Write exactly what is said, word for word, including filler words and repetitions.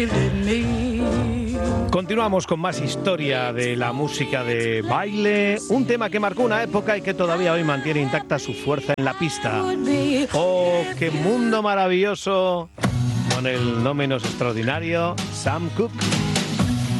Continuamos con más historia de la música de baile, un tema que marcó una época y que todavía hoy mantiene intacta su fuerza en la pista. ¡Oh, qué mundo maravilloso! Con el no menos extraordinario Sam Cooke.